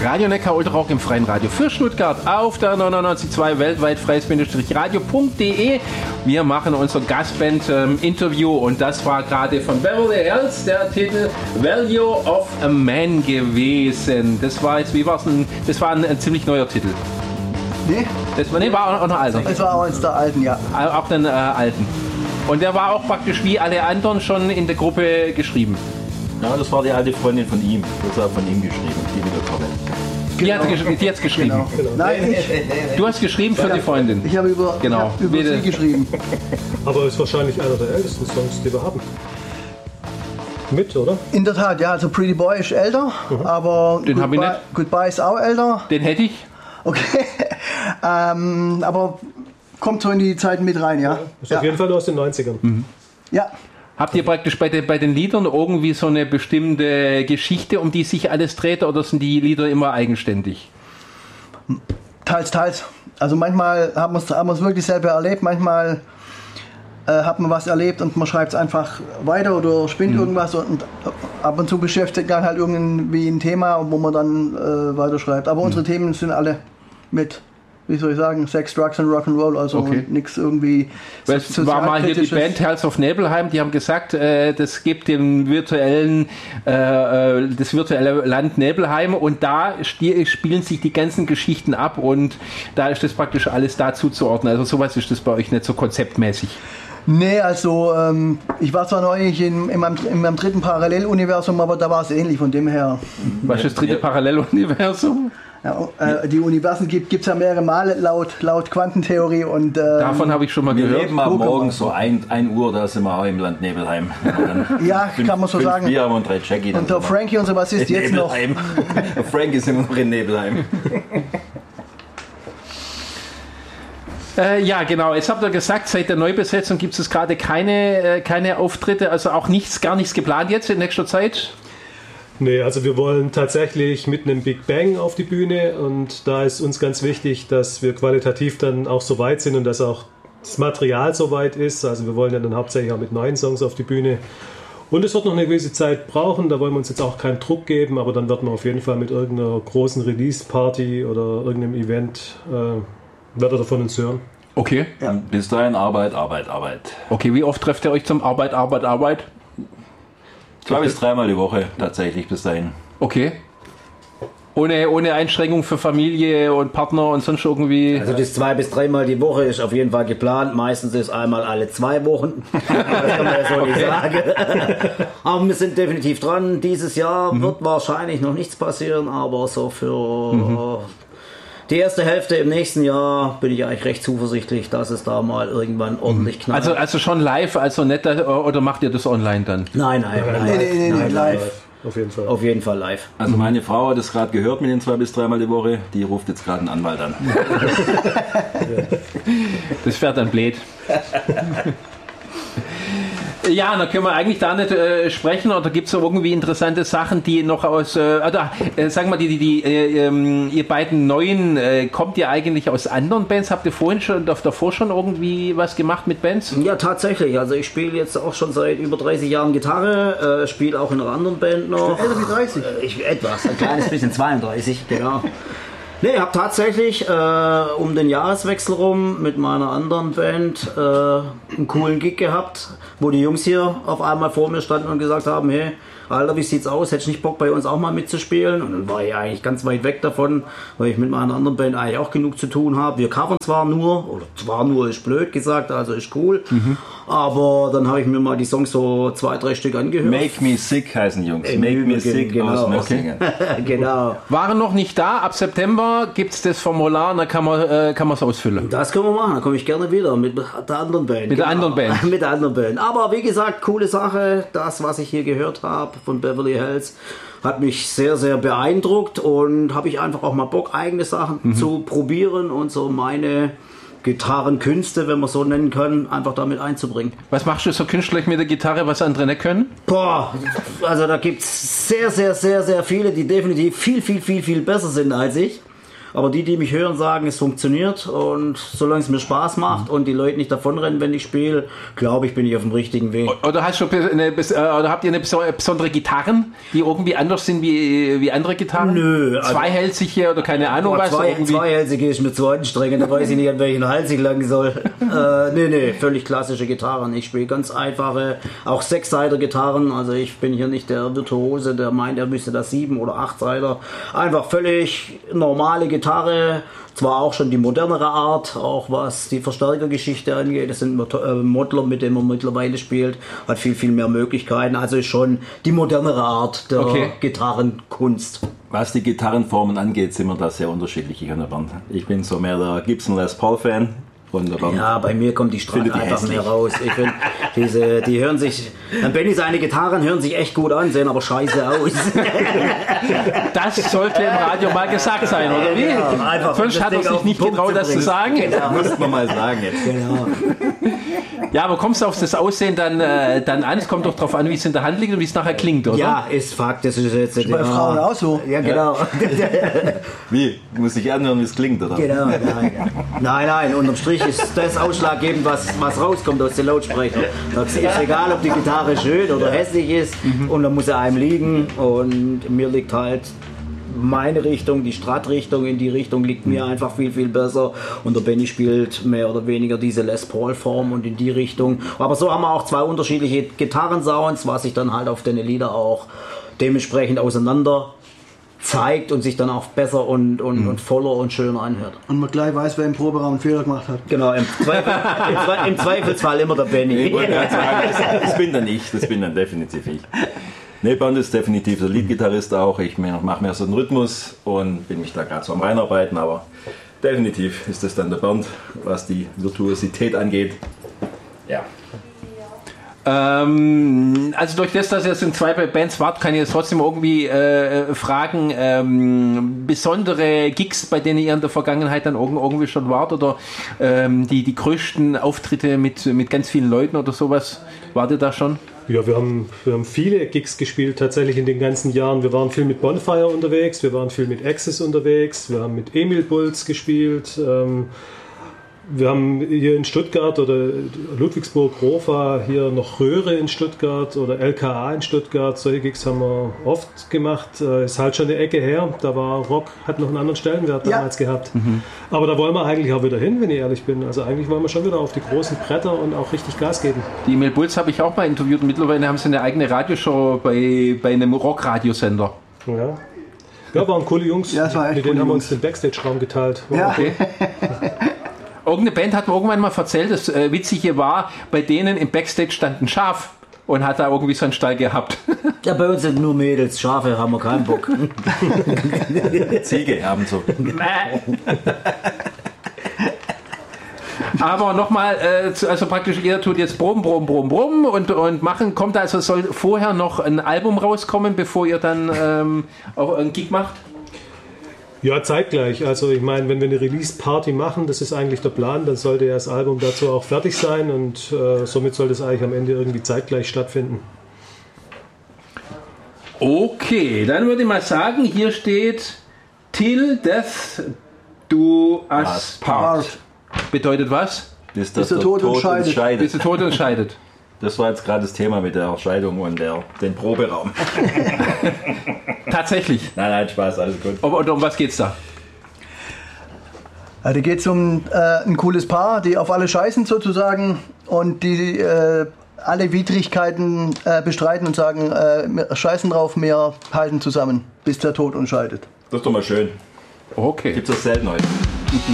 Radio Neckar Ultrarock im freien Radio für Stuttgart auf der 99.2 weltweit freies-radio.de. Wir machen unser Gastband-Interview und das war gerade von Beverly Hills der Titel Value of a Man gewesen. Das war jetzt, wie war's denn? Das war ein ziemlich neuer Titel. Nee? War auch noch alter. Es war auch eins der alten, ja. Auch den alten. Und der war auch praktisch wie alle anderen schon in der Gruppe geschrieben. Ja, das war die alte Freundin von ihm. Das war von ihm geschrieben, die wiederkommen. Genau. Die hat's geschrieben. Genau. Nein, Du hast geschrieben für die Freundin. ich habe über sie geschrieben. Aber es ist wahrscheinlich einer der ältesten Songs, die wir haben. Mit, oder? In der Tat, ja, also Pretty Boy ist älter, aber Den hab ich nicht. Goodbye ist auch älter. Den hätte ich. Okay, aber kommt so in die Zeiten mit rein, ja. Ist auf jeden Fall aus den 90ern. Ja. Habt ihr praktisch bei den Liedern irgendwie so eine bestimmte Geschichte, um die sich alles dreht, oder sind die Lieder immer eigenständig? Teils. Also manchmal haben wir es wirklich selber erlebt, manchmal hat man was erlebt und man schreibt es einfach weiter oder spinnt irgendwas und ab und zu beschäftigt dann halt irgendwie ein Thema, wo man dann weiterschreibt. Aber unsere Themen sind alle mit, wie soll ich sagen, Sex, Drugs und Rock'n'Roll, also nichts irgendwie. Es war mal hier die Band Hells of Nebelheim, die haben gesagt, das gibt dem das virtuelle Land Nebelheim und da spielen sich die ganzen Geschichten ab und da ist das praktisch alles dazu zu ordnen. Also sowas ist das bei euch nicht so konzeptmäßig. Nee, also ich war zwar neulich in meinem dritten Paralleluniversum, aber da war es ähnlich, von dem her. Was ist das dritte Paralleluniversum? Ja, die Universen gibt es ja mehrere Male laut Quantentheorie und davon habe ich schon mal Wir gehört. leben am Morgen so 1 Uhr, da sind wir auch im Land Nebelheim. ja, kann man so sagen. Wir haben und 3 Jackie. Und der Frankie, unser Bassist, jetzt noch. Der Frankie ist immer noch in Nebelheim. Ja, genau. Jetzt habt ihr gesagt, seit der Neubesetzung gibt es gerade keine Auftritte, also auch gar nichts geplant jetzt in nächster Zeit? Nee, also wir wollen tatsächlich mit einem Big Bang auf die Bühne und da ist uns ganz wichtig, dass wir qualitativ dann auch so weit sind und dass auch das Material so weit ist. Also wir wollen ja dann hauptsächlich auch mit neuen Songs auf die Bühne. Und es wird noch eine gewisse Zeit brauchen, da wollen wir uns jetzt auch keinen Druck geben, aber dann wird man auf jeden Fall mit irgendeiner großen Release-Party oder irgendeinem Event wird er davon uns hören. Okay. Ja. Bis dahin Arbeit. Okay, wie oft trefft ihr euch zum Arbeit? 2 bis 3 Mal die Woche tatsächlich bis dahin. Okay. Ohne Einschränkung für Familie und Partner und sonst irgendwie? Also das 2 bis 3 Mal die Woche ist auf jeden Fall geplant. Meistens ist einmal alle 2 Wochen. Das kann man ja so nicht sagen. Aber wir sind definitiv dran. Dieses Jahr wird wahrscheinlich noch nichts passieren, aber so für die erste Hälfte im nächsten Jahr bin ich eigentlich recht zuversichtlich, dass es da mal irgendwann ordentlich knallt. Also schon live, also nicht, oder macht ihr das online dann? Nein, live. Auf jeden Fall live. Also meine Frau hat es gerade gehört mit den 2 bis 3 Mal die Woche, die ruft jetzt gerade einen Anwalt an. Das fährt dann blöd. Ja, da können wir eigentlich da nicht sprechen, oder gibt es irgendwie interessante Sachen, die noch aus, sagen wir ihr beiden Neuen, kommt ihr eigentlich aus anderen Bands? Habt ihr davor schon irgendwie was gemacht mit Bands? Ja, tatsächlich. Also ich spiele jetzt auch schon seit über 30 Jahren Gitarre, spiele auch in einer anderen Band noch. Älter wie 30? Ein kleines bisschen, 32, genau. Nee, ich habe tatsächlich um den Jahreswechsel rum mit meiner anderen Band einen coolen Gig gehabt, wo die Jungs hier auf einmal vor mir standen und gesagt haben, hey, Alter, wie sieht's aus? Hättest du nicht Bock bei uns auch mal mitzuspielen? Und dann war ich eigentlich ganz weit weg davon, weil ich mit meiner anderen Band eigentlich auch genug zu tun habe. Wir covern zwar nur ist blöd gesagt, also ist cool. Aber dann habe ich mir mal die Songs so 2, 3 Stück angehört. Make Me Sick heißen die Jungs. Make Me Sick genau. aus Mössingen. Genau. Waren noch nicht da. Ab September gibt es das Formular und da kann man es ausfüllen. Das können wir machen. Da komme ich gerne wieder mit der anderen Band. Mit der anderen Band. Mit der anderen Band. Aber wie gesagt, coole Sache. Das, was ich hier gehört habe von Beverly Hills, hat mich sehr, sehr beeindruckt und habe ich einfach auch mal Bock, eigene Sachen zu probieren und so meine Gitarrenkünste, wenn man so nennen kann, einfach damit einzubringen. Was machst du so künstlich mit der Gitarre, was andere nicht können? Boah, also da gibt es sehr, sehr, sehr, sehr viele, die definitiv viel, viel, viel, viel besser sind als ich. Aber die mich hören, sagen, es funktioniert. Und solange es mir Spaß macht und die Leute nicht davonrennen, wenn ich spiele, glaube ich, bin ich auf dem richtigen Weg. Oder habt ihr eine besondere Gitarren, die irgendwie anders sind wie andere Gitarren? Nö. Zweihälsige oder keine Ahnung was? Zweihälsige ist mir zu anstrengend, da weiß ich nicht, an welchen Hals ich lang soll. Nee, völlig klassische Gitarren. Ich spiele ganz einfache, auch 6-Seiter-Gitarren. Also ich bin hier nicht der Virtuose, der meint, er müsste das 7- oder 8-Seiter. Einfach völlig normale Gitarre. Zwar auch schon die modernere Art, auch was die Verstärkergeschichte angeht. Das sind Modler, mit denen man mittlerweile spielt. Hat viel mehr Möglichkeiten. Also ist schon die modernere Art der Gitarrenkunst. Was die Gitarrenformen angeht, sind wir da sehr unterschiedlich, ich und der Bernd. Ich bin so mehr der Gibson Les Paul Fan. Ja, bei mir kommt die Strang einfach mehr raus. Ich finde, die hören sich, dann Benny, seine Gitarren hören sich echt gut an, sehen aber scheiße aus. Das sollte im Radio mal gesagt sein, oder wie? Ja, sonst hat er sich nicht getraut, das zu sagen. Genau. Muss man mal sagen jetzt. Genau. Ja, aber kommst du auf das Aussehen dann an? Es kommt doch darauf an, wie es in der Hand liegt und wie es nachher klingt, oder? Ja, ist Fakt. Das ist jetzt bei Frauen auch so. Ja, genau. Wie? Muss ich anhören, wie es klingt, oder? Genau. Nein, unterm Strich ist das ausschlaggebend, was rauskommt aus den Lautsprechern. Es ist egal, ob die Gitarre schön oder hässlich ist, und dann muss er einem liegen, und mir liegt halt meine Richtung, die Strat-Richtung, in die Richtung liegt mir einfach viel besser, und der Benny spielt mehr oder weniger diese Les Paul-Form und in die Richtung. Aber so haben wir auch zwei unterschiedliche Gitarrensounds, was sich dann halt auf den Lieder auch dementsprechend auseinander zeigt und sich dann auch besser und voller und schöner anhört. Und man gleich weiß, wer im Proberaum einen Fehler gemacht hat. Genau, im Zweifelsfall immer der Benny. Ich wollte gerade sagen, das bin dann ich, das bin dann definitiv ich. Ne, Bernd ist definitiv der Leadgitarrist auch. Ich mache mehr so den Rhythmus und bin mich da gerade so am Reinarbeiten, aber definitiv ist das dann der Bernd, was die Virtuosität angeht. Ja. Also durch das, dass ihr jetzt in 2 Bands wart, kann ich jetzt trotzdem irgendwie fragen, besondere Gigs, bei denen ihr in der Vergangenheit dann irgendwie schon wart, oder die größten Auftritte mit ganz vielen Leuten oder sowas, wart ihr da schon? Ja, wir haben viele Gigs gespielt, tatsächlich in den ganzen Jahren. Wir waren viel mit Bonfire unterwegs, wir waren viel mit Axis unterwegs, wir haben mit Emil Bulls gespielt. Wir haben hier in Stuttgart oder Ludwigsburg, Rofa, hier noch Röhre in Stuttgart oder LKA in Stuttgart. Solche Gigs haben wir oft gemacht. Ist halt schon eine Ecke her. Da war Rock, hat noch einen anderen Stellenwert damals gehabt. Aber da wollen wir eigentlich auch wieder hin, wenn ich ehrlich bin. Also eigentlich wollen wir schon wieder auf die großen Bretter und auch richtig Gas geben. Die Emil Bulls habe ich auch mal interviewt. Mittlerweile haben sie eine eigene Radioshow bei einem Rockradiosender. Ja, waren coole Jungs. Ja, das war echt mit denen coole haben wir Jungs. uns den Backstage-Raum geteilt. Ja. Okay. Irgendeine Band hat mir irgendwann mal erzählt, das Witzige war, bei denen im Backstage stand ein Schaf und hat da irgendwie so einen Stall gehabt. Ja, bei uns sind nur Mädels, Schafe haben wir keinen Bock. Ziege haben so. Aber nochmal, also praktisch, ihr tut jetzt Brumm und machen, kommt da, also soll vorher noch ein Album rauskommen, bevor ihr dann auch einen Gig macht? Ja, zeitgleich. Also ich meine, wenn wir eine Release-Party machen, das ist eigentlich der Plan, dann sollte ja das Album dazu auch fertig sein, und somit sollte es eigentlich am Ende irgendwie zeitgleich stattfinden. Okay, dann würde ich mal sagen, hier steht Till Death Do Us Part. Bedeutet was? Bis der Tod uns scheidet. Bis der Tod uns scheidet. Das war jetzt gerade das Thema mit der Scheidung und den Proberaum. Tatsächlich. Nein, Spaß, alles gut. Und um was geht's da? Da geht es um ein cooles Paar, die auf alle scheißen sozusagen und die alle Widrigkeiten bestreiten und sagen, wir scheißen drauf, wir halten zusammen, bis der Tod uns scheidet. Das ist doch mal schön. Okay. Gibt's das selten heute.